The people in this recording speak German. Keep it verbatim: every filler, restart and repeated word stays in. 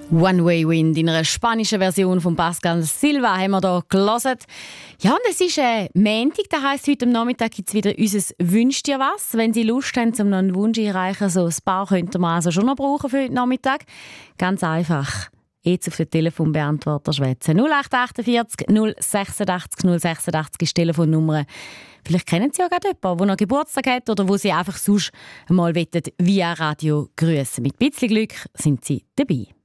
One Way Wind in einer spanischen Version von Pascal Silva haben wir hier gehört. Ja, und es ist äh, Montag, das heisst, heute am Nachmittag gibt es wieder unser «Wünsch dir was?». Wenn Sie Lust haben, um noch einen Wunsch einreichen, so ein paar könnten wir also schon noch brauchen für heute Nachmittag. Ganz einfach. Jetzt auf den Telefonbeantworter schwätzen. null acht achtundvierzig null sechsundachtzig null sechsundachtzig ist die Telefonnummer. Vielleicht kennen Sie ja gerade jemanden, der noch Geburtstag hat oder wo Sie einfach sonst mal via Radio grüßen. Mit ein bisschen Glück sind Sie dabei.